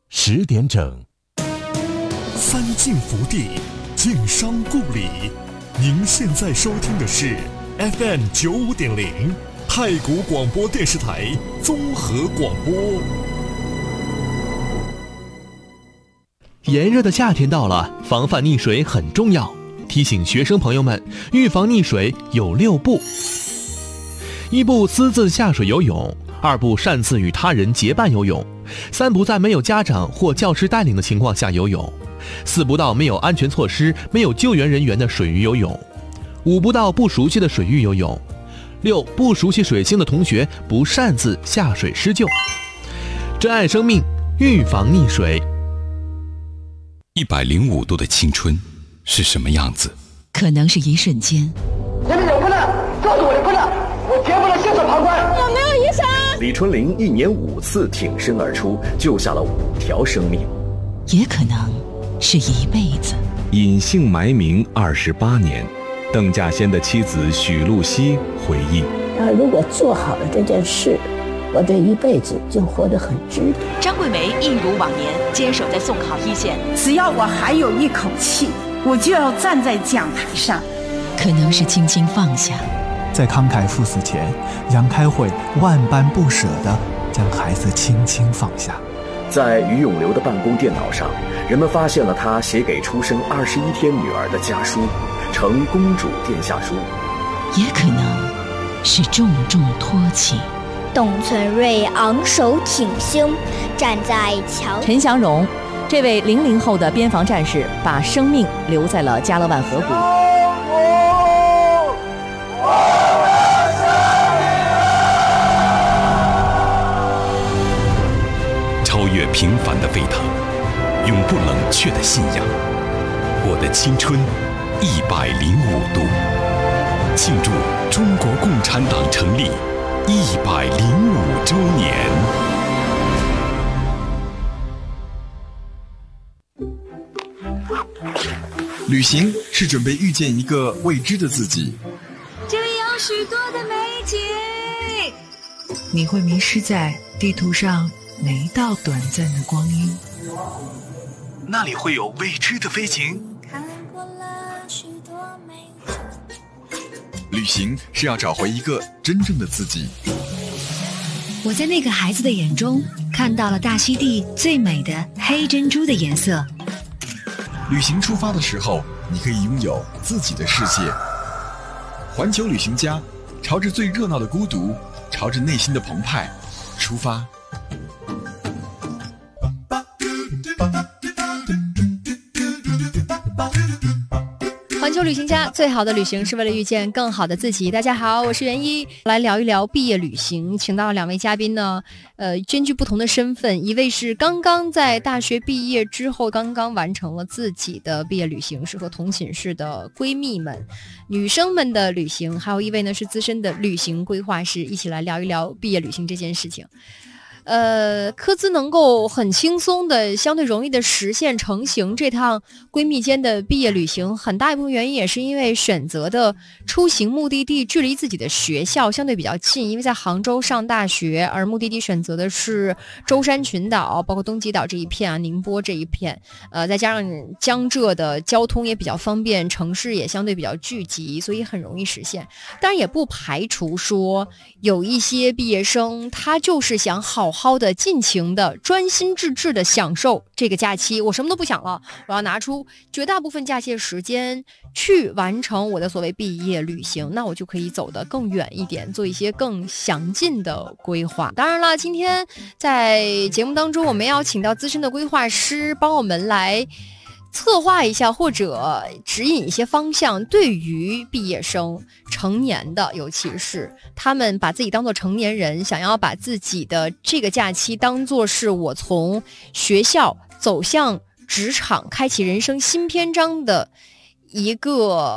10点整。 三晋福地，晋商故里。您现在收听的是 FM 95.0太谷广播电视台综合广播。 炎热的夏天到了，防范溺水很重要。提醒学生朋友们，预防溺水有6步：1不私自下水游泳；2不擅自与他人结伴游泳；3不在没有家长或教师带领的情况下游泳；4不到没有安全措施、没有救援人员的水域游泳；5不到不熟悉的水域游泳；6不熟悉水性的同学不擅自下水施救。珍爱生命，预防溺水。 105度的青春是什么样子？ 可能是一瞬间。 那边有困难，告诉我的困难，我绝不能袖手旁观。 有没有医生？ 李春林1年5次挺身而出，救下了5条生命。 也可能是一辈子。 隐姓埋名28年，邓稼先的妻子许露西回忆： 他如果做好了这件事，我这一辈子就活得很值得。 张桂梅一如往年坚守在送考一线， 只要我还有一口气，我就要站在讲台上。 可能是轻轻放下， 在慷慨赴死前，杨开慧万般不舍地将孩子轻轻放下。 在于永流的办公电脑上，人们发现了他写给出生21天女儿的家书，呈公主殿下书。 也可能是重重托起。 董存瑞昂首挺胸，站在桥。 陈祥荣，这位00后的边防战士，把生命留在了加勒万河谷。 超越平凡的沸腾，永不冷却的信仰。我的青春105度，庆祝中国共产党成立105周年。 旅行是准备遇见一个未知的自己。 这里有许多的美景， 你会迷失在地图上每一道短暂的光阴。 那里会有未知的飞禽。 旅行是要找回一个真正的自己。 我在那个孩子的眼中看到了大溪地最美的黑珍珠的颜色。 旅行出发的时候，你可以拥有自己的世界。环球旅行家，朝着最热闹的孤独，朝着内心的澎湃出发。 环球旅行家，最好的旅行是为了遇见更好的自己。大家好，我是袁一，来聊一聊毕业旅行。请到2位嘉宾呢，兼具不同的身份，一位是刚刚在大学毕业之后刚刚完成了自己的毕业旅行，是和同寝室的闺蜜们、女生们的旅行；还有一位呢是资深的旅行规划师，一起来聊一聊毕业旅行这件事情。科兹能够很轻松的、相对容易的实现成型这趟闺蜜间的毕业旅行，很大一部分原因也是因为选择的出行目的地距离自己的学校相对比较近，因为在杭州上大学，而目的地选择的是舟山群岛，包括东极岛这一片啊、宁波这一片，再加上江浙的交通也比较方便，城市也相对比较聚集，所以很容易实现。当然也不排除说有一些毕业生他就是想好好的、尽情的、专心致志的享受这个假期，我什么都不想了，我要拿出绝大部分假期的时间去完成我的所谓毕业旅行，那我就可以走得更远一点，做一些更详尽的规划。当然了，今天在节目当中我们要请到资深的规划师帮我们来策划一下或者指引一些方向，对于毕业生、成年的，尤其是他们把自己当作成年人，想要把自己的这个假期当作是我从学校走向职场，开启人生新篇章的一个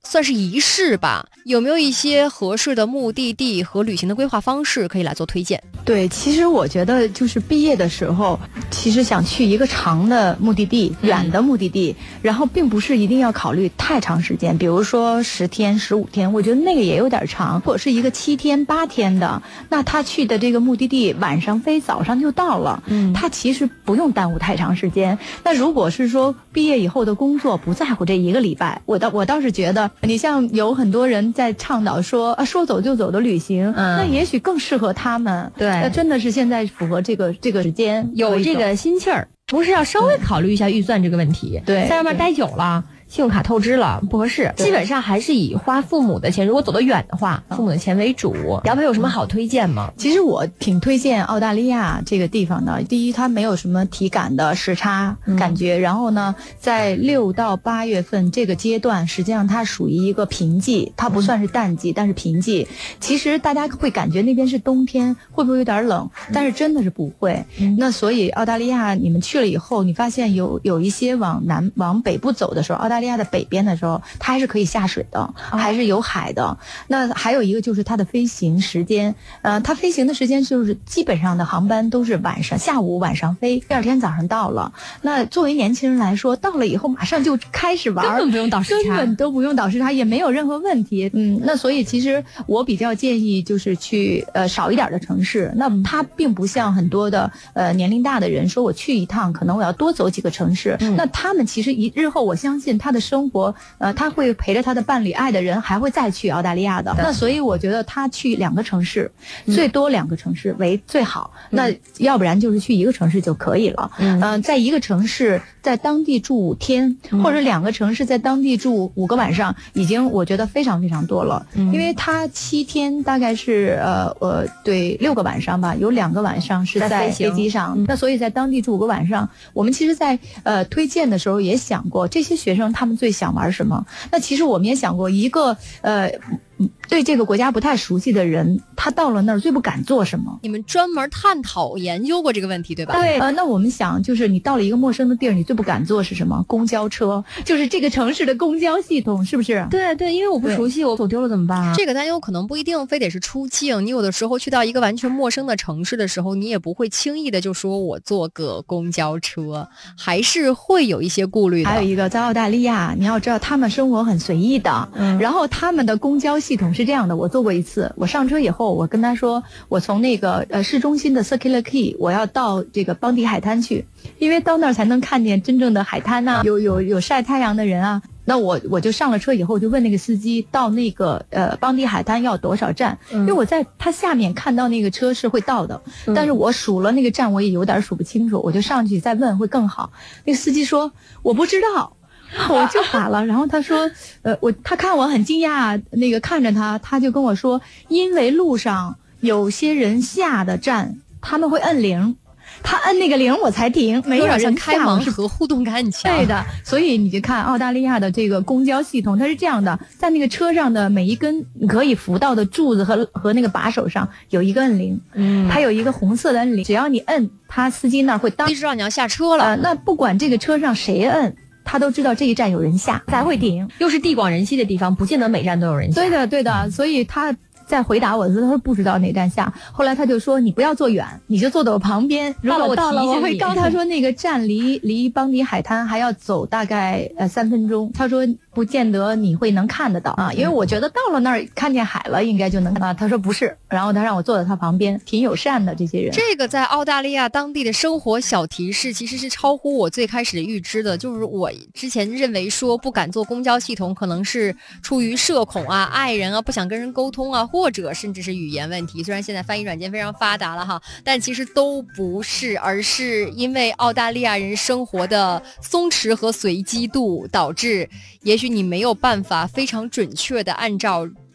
算是仪式吧，有没有一些合适的目的地和旅行的规划方式可以来做推荐？ 对，其实我觉得就是毕业的时候，其实想去一个长的目的地、远的目的地，然后并不是一定要考虑太长时间，比如说10天、15天，我觉得那个也有点长。如果是一个7天、8天的，那他去的这个目的地晚上飞，早上就到了，他其实不用耽误太长时间。那如果是说毕业以后的工作不在乎这1个礼拜，我倒是觉得，你像有很多人在倡导说说走就走的旅行，那也许更适合他们。对。真的是现在符合这个时间， 有这个心气儿，不是要稍微考虑一下预算这个问题。对，在外面待久了，信用卡透支了不合适，基本上还是以花父母的钱，如果走得远的话，父母的钱为主。姚培有什么好推荐吗？ 其实我挺推荐澳大利亚这个地方的。第一，它没有什么体感的时差感觉，然后呢，在6到8月份这个阶段，实际上它属于一个平季，它不算是淡季，但是平季。其实大家会感觉那边是冬天，会不会有点冷？但是真的是不会。那所以澳大利亚你们去了以后，你发现有一些往北部走的时候，澳大利亚的北边的时候，它还是可以下水的，还是有海的。那还有一个就是它的飞行时间，它飞行的时间就是基本上的航班都是下午晚上飞，第2天早上到了。那作为年轻人来说，到了以后马上就开始玩， 根本不用倒时差， 根本都不用倒时差，也没有任何问题。那所以其实我比较建议就是去少一点的城市。那它并不像很多的年龄大的人说，我去一趟可能我要多走几个城市。那他们其实日后我相信他的生活，他会陪着他的伴侣爱的人还会再去澳大利亚的。那所以我觉得他去2个城市，最多2个城市为最好。那要不然就是去1个城市就可以了。在1个城市在当地住5天，或者2个城市在当地住5个晚上，已经我觉得非常非常多了。因为他7天大概是对6个晚上吧，有2个晚上是在飞机上。那所以在当地住5个晚上，我们其实在推荐的时候也想过，这些学生他们最想玩什么。那其实我们也想过，一个对这个国家不太熟悉的人，他到了那儿最不敢做什么？ 你们专门探讨研究过这个问题，对吧？ 对，那我们想，就是你到了一个陌生的地儿，你最不敢做是什么？公交车，就是这个城市的公交系统，是不是？ 对对，因为我不熟悉，我走丢了怎么办啊？ 这个担忧可能不一定非得是出境，你有的时候去到一个完全陌生的城市的时候，你也不会轻易的就说我坐个公交车，还是会有一些顾虑的。 还有一个，在澳大利亚，你要知道他们生活很随意的，然后他们的公交系统是这样的，我坐过一次，我上车以后，我跟他说，我从那个市中心的 Circular Quay， 我要到这个邦迪海滩去，因为到那儿才能看见真正的海滩啊，有晒太阳的人啊。那我就上了车以后，就问那个司机到那个邦迪海滩要多少站，因为我在他下面看到那个车是会到的，但是我数了那个站，我也有点数不清楚，我就上去再问会更好。那个司机说我不知道。我就傻了，然后他说，他看我很惊讶，那个看着他就跟我说，因为路上有些人下的站，他们会摁铃，他摁那个铃我才停，没有人像开盲盒，互动感很强。 对的，所以你就看澳大利亚的这个公交系统，它是这样的，在那个车上的每一根可以扶到的柱子和那个把手上有一个摁铃，它有一个红色的摁铃，只要你摁，他司机那儿会当知道你要下车了。 那不管这个车上谁摁，他都知道这一站有人下才会停。 又是地广人稀的地方，不见得每站都有人下。 对的对的，所以他在回答我的时候，他说不知道哪站下。后来他就说你不要坐远，你就坐到我旁边。如果我到了，我会告诉他说那个站离邦迪海滩还要走大概3分钟。他说不见得你会能看得到啊，因为我觉得到了那儿看见海了，应该就能看到。他说不是，然后他让我坐在他旁边，挺友善的这些人。 这个在澳大利亚当地的生活小提示，其实是超乎我最开始的预知的。就是我之前认为说不敢坐公交系统，可能是出于社恐啊、爱人啊、不想跟人沟通啊，或者甚至是语言问题。虽然现在翻译软件非常发达了哈，但其实都不是，而是因为澳大利亚人生活的松弛和随机度，导致也许你没有办法非常准确的按照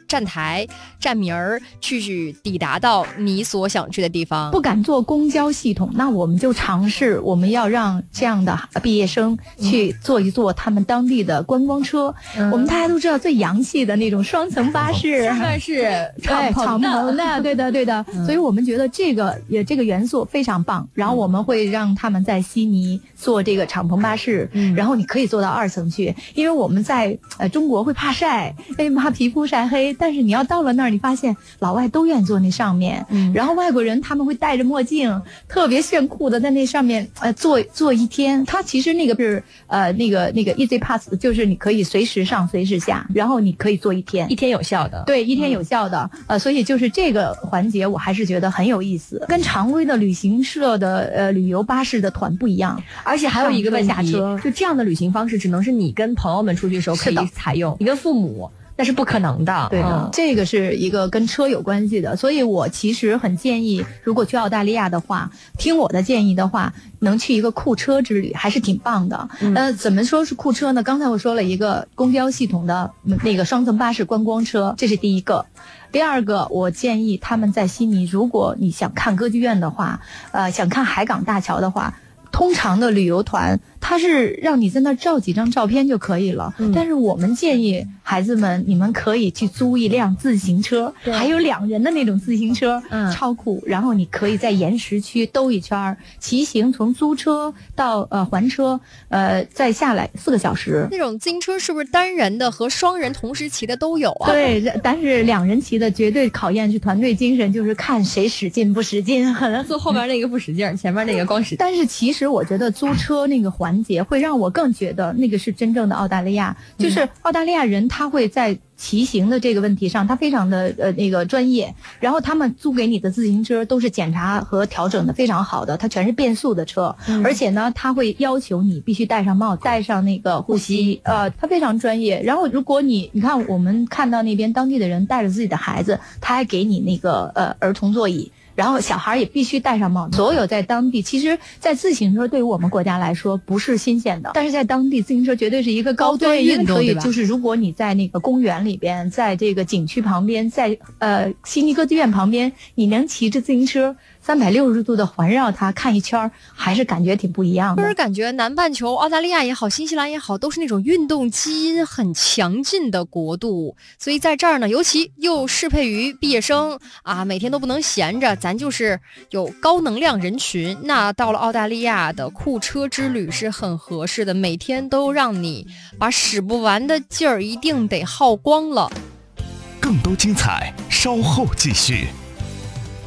站台、站名儿去抵达到你所想去的地方。 不敢坐公交系统，那我们就尝试，我们要让这样的毕业生去坐一坐他们当地的观光车。我们大家都知道最洋气的那种双层巴士， 上面是敞篷的，对的。所以我们觉得这个元素非常棒。然后我们会让他们在悉尼坐这个敞篷巴士，然后你可以坐到2层去，因为我们在中国会怕晒，怕皮肤晒黑，但是你要到了那儿，你发现老外都愿意坐那上面，然后外国人他们会戴着墨镜，特别炫酷的在那上面坐一天。它其实那个是那个 Easy Pass， 就是你可以随时上随时下，然后你可以坐一天有效的。 对，一天有效的。所以就是这个环节我还是觉得很有意思，跟常规的旅行社的旅游巴士的团不一样。 而且还有一个问题，就这样的旅行方式只能是你跟朋友们出去的时候可以采用，你跟父母那是不可能的。 对的，这个是一个跟车有关系的，所以我其实很建议，如果去澳大利亚的话，听我的建议的话，能去一个库车之旅，还是挺棒的。怎么说是库车呢？刚才我说了一个公交系统的那个双层巴士观光车，这是第一个。第二个，我建议他们在悉尼，如果你想看歌剧院的话，想看海港大桥的话，通常的旅游团它是让你在那儿照几张照片就可以了，但是我们建议孩子们，你们可以去租一辆自行车，还有2人的那种自行车，超酷。然后你可以在岩石区兜一圈，骑行从租车到还车，再下来4个小时。 那种自行车是不是单人的和双人同时骑的都有啊？ 对，但是2人骑的绝对考验是团队精神，就是看谁使劲不使劲，可能坐后边那个不使劲，前面那个光使劲。 但是其实我觉得租车那个环节会让我更觉得那个是真正的澳大利亚，就是澳大利亚人他会在骑行的这个问题上他非常的那个专业，然后他们租给你的自行车都是检查和调整的非常好的，它全是变速的车，而且呢他会要求你必须戴上帽子，戴上那个护膝，他非常专业。然后如果你看我们看到那边当地的人带着自己的孩子，他还给你那个儿童座椅，然后小孩也必须戴上帽子。所有在当地，其实在自行车对于我们国家来说不是新鲜的，但是在当地自行车绝对是一个高端运动。所以就是如果你在那个公园里边，在这个景区旁边，在悉尼歌剧院旁边，你能骑着自行车360度的环绕它看一圈，还是感觉挺不一样的。 就是感觉南半球澳大利亚也好，新西兰也好，都是那种运动基因很强劲的国度，所以在这儿呢，尤其又适配于毕业生啊，每天都不能闲着，咱就是有高能量人群。那到了澳大利亚的库车之旅是很合适的，每天都让你把使不完的劲儿一定得耗光了。 更多精彩稍后继续。